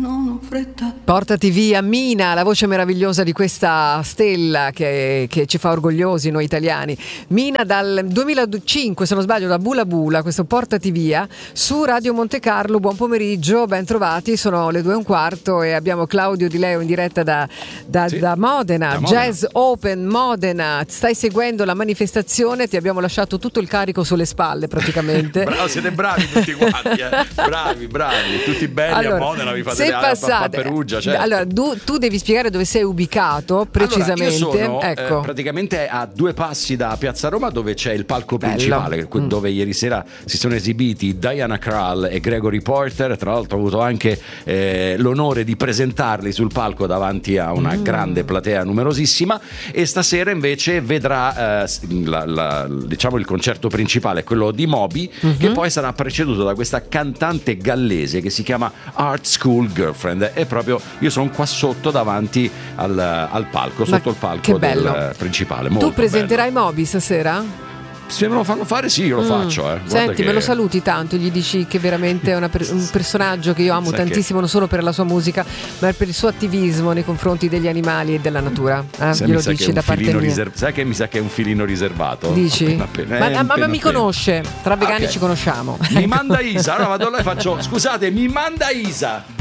non ho fretta. Portati via Mina, la voce meravigliosa di questa stella che ci fa orgogliosi noi italiani. Mina dal 2005, se non sbaglio, da Bula Bula, questo Portati via su Radio Monte Carlo. Buon pomeriggio, ben trovati, sono le 2:15 e abbiamo Claudio Di Leo in diretta da Modena, Jazz Open Modena. Stai seguendo la manifestazione, ti abbiamo lasciato tutto il carico sulle spalle praticamente. Bravo, siete bravi tutti quanti, bravi, tutti belli. Allora, a Modena vi fate a Perugia, certo. Allora tu devi spiegare dove sei ubicato precisamente. Allora, io sono ecco. praticamente a 2 passi da Piazza Roma, dove c'è il palco principale, dove ieri sera si sono esibiti Diana Krall e Gregory Porter. Tra l'altro ho avuto anche l'onore di presentarli sul palco davanti a una grande platea numerosissima, e stasera invece vedrà diciamo il concerto principale, quello di Moby, che poi sarà preceduto da questa cantante gallese che si chiama Art School Girlfriend. E proprio io sono qua sotto davanti al palco, sotto il palco del principale. Tu presenterai Moby stasera? Se me lo fanno fare, sì, io lo faccio. Senti, me lo saluti tanto, gli dici che veramente è un personaggio che io amo tantissimo, non solo per la sua musica, ma per il suo attivismo nei confronti degli animali e della natura. Glielo dici da parte mia. Sai che mi sa che è un filino riservato? Dici? Ma mi conosce, tra vegani ci conosciamo. Mi manda Isa, allora vado là e faccio: scusate, mi manda Isa.